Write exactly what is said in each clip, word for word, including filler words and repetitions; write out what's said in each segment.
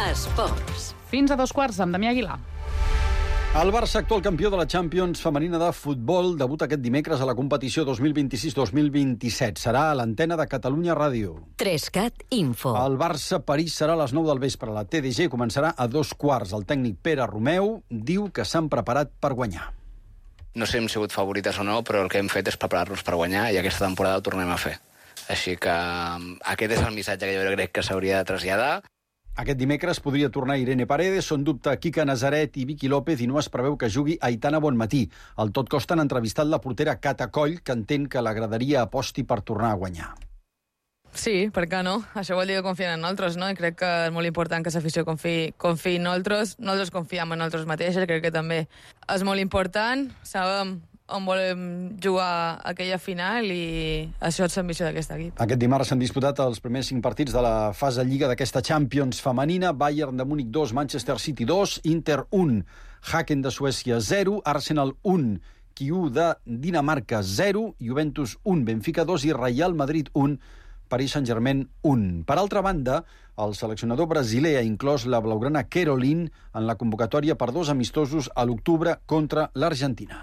Esports. Fins a dos quarts amb Damià Aguilar. El Barça, actual campió de la Champions femenina de futbol, debuta aquest dimecres a la competició dos mil vint-i-sis dos mil vint-i-set. Serà a l'antena de Catalunya Ràdio. Trescat Info. El Barça-París serà a les nou del vespre. La T D G començarà a dos quarts. El tècnic Pere Romeu diu que s'han preparat per guanyar. No sé si hem sigut favorites o no, però el que hem fet és preparar-nos per guanyar i aquesta temporada ho tornem a fer. Així que aquest és el missatge que jo crec que s'hauria de traslladar. Aquest dimecres podria tornar Irene Paredes, són dubte Quique Nazaret i Vicky López i no es preveu que jugui Aitana Bonmatí. Al Tot Costa han entrevistat la portera Cata Coll, que entén que l'agradaria aposti per tornar a guanyar. Sí, per què no? Això vol dir que confien en nosaltres, no? I crec que és molt important que l'afició confiï, confiï en nosaltres. Nosaltres confiem en nosaltres mateixes, crec que també és molt important. Sabem on volem jugar aquella final i això és l'ambició d'aquest equip. Aquest dimarts s'han disputat els primers cinc partits de la fase Lliga d'aquesta Champions femenina. Bayern de Múnich dos, Manchester City dos, Inter un, Haken de Suècia zero, Arsenal un, Kiu de Dinamarca zero, Juventus un, Benfica dos i Real Madrid un, Paris Saint-Germain un. Per altra banda, el seleccionador brasiler ha inclòs la blaugrana Caroline en la convocatòria per dos amistosos a l'octubre contra l'Argentina.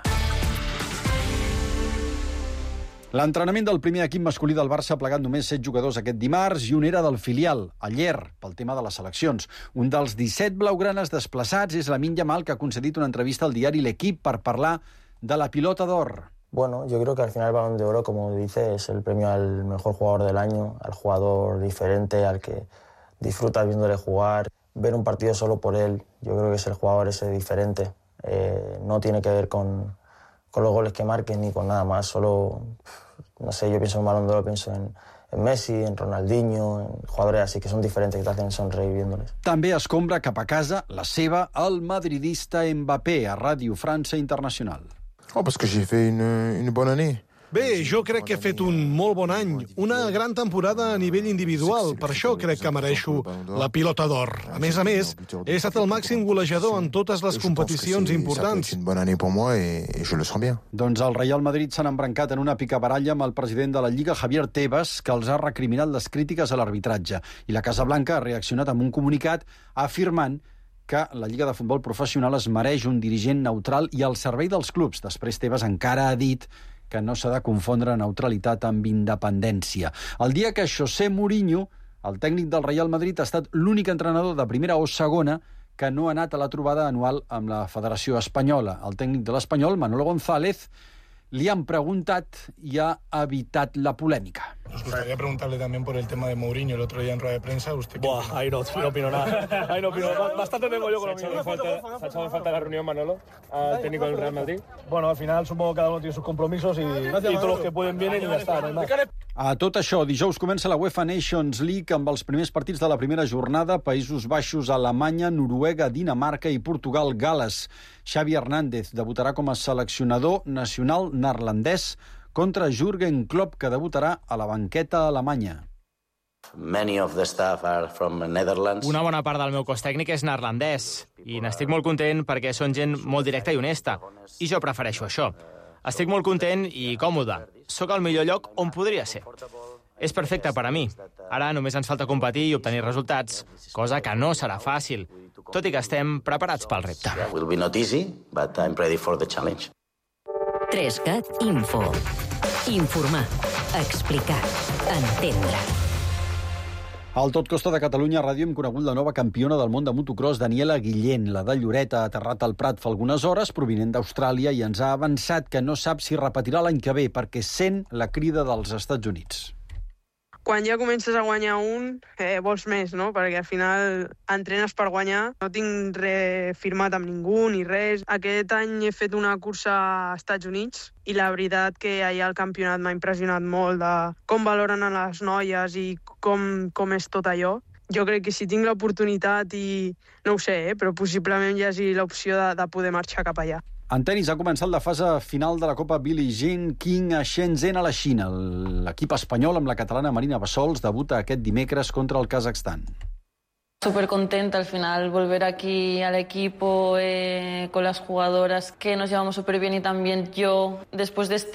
L'entrenament del primer equip masculí del Barça ha plegat només set jugadors aquest dimarts i un era del filial, a Ller, pel tema de les seleccions. Un dels disset blaugranes desplaçats és Lamine Yamal, que ha concedit una entrevista al diari L'Equip per parlar de la pilota d'or. Bueno, yo creo que al final el Balón de Oro, como dice, es el premio al mejor jugador del año, al jugador diferente, al que disfrutas viéndole jugar. Ver un partido solo por él, yo creo que es el jugador ese diferente. Eh, no tiene que ver con... con los goles que marquen ni con nada más, solo, no sé, yo pienso en Balón de Oro, pienso en, en Messi, en Ronaldinho, en jugadores así que son diferentes, que te hacen sonreír viéndoles. També escombra cap a casa la seva, el madridista Mbappé, a Ràdio França Internacional. Oh, parce que j'ai fait une, une bonne année. Bé, jo crec que he fet un molt bon any, una gran temporada a nivell individual, per això crec que mereixo la pilota d'or. A més a més, he estat el màxim golejador en totes les competicions importants. Doncs el Real Madrid s'han embrancat en una picabaralla amb el president de la Lliga, Javier Tebas, que els ha recriminat les crítiques a l'arbitratge. I la Casa Blanca ha reaccionat amb un comunicat afirmant que la Lliga de Futbol Professional es mereix un dirigent neutral i al servei dels clubs. Després Tebas encara ha dit que no s'ha de confondre neutralitat amb independència. El dia que José Mourinho, el tècnic del Real Madrid, ha estat l'únic entrenador de primera o segona que no ha anat a la trobada anual amb la Federació Espanyola. El tècnic de l'Espanyol, Manolo González, li han preguntat i ha evitat la polèmica. Nos gustaría preguntarle también por el tema de Mourinho el otro día en rueda de prensa. ¿Usted qué Buah, ahí no, no opino nada. Ahí no opino. Bastante tengo yo con lo mío. ¿Se ha echado en falta la reunión, Manolo, al técnico del Real Madrid? Bueno, al final supongo que cada uno tiene sus compromisos y, y todos los que pueden vienen y ya está. No hay más. A tot això, dijous comença la UEFA Nations League amb els primers partits de la primera jornada. Països Baixos, Alemanya, Noruega, Dinamarca i Portugal, Gal·les. Xavi Hernández debutarà com a seleccionador nacional neerlandès contra Jürgen Klopp, que debutarà a la banqueta alemanya. Many of the staff are from Netherlands. Una bona part del meu cos tècnic és neerlandès i n'estic molt content perquè són gent molt directa i honesta. I jo prefereixo això. Estic molt content i còmode. Sóc al millor lloc on podria ser. És perfecte per a mi. Ara només ens falta competir i obtenir resultats, cosa que no serà fàcil, tot i que estem preparats pel repte. It will be not easy, but I'm ready for the challenge. Trescat Info. Informar, explicar, entendre. Al Tot Costa de Catalunya Ràdio hem conegut la nova campiona del món de motocross, Daniela Guillén. La de Lloret ha aterrat al Prat fa algunes hores, provinent d'Austràlia, i ens ha avançat que no sap si repetirà l'any que ve, perquè sent la crida dels Estats Units. Quan ja comences a guanyar un, eh, vols més, no? Perquè al final entrenes per guanyar. No tinc res firmat amb ningú ni res. Aquest any he fet una cursa a Estats Units i la veritat que allà el campionat m'ha impressionat molt de com valoren a les noies i com, com és tot allò. Jo crec que si tinc l'oportunitat i no ho sé, eh, però possiblement hi hagi l'opció de, de poder marxar cap allà. En tenis ha començat la fase final de la Copa Billie Jean King a Shenzhen, a la Xina. L'equip espanyol amb la catalana Marina Bassols debuta aquest dimecres contra el Kazakhstan. Súper contenta al final volver aquí al equipo eh, con las jugadoras que nos llevamos súper bien y también yo después de este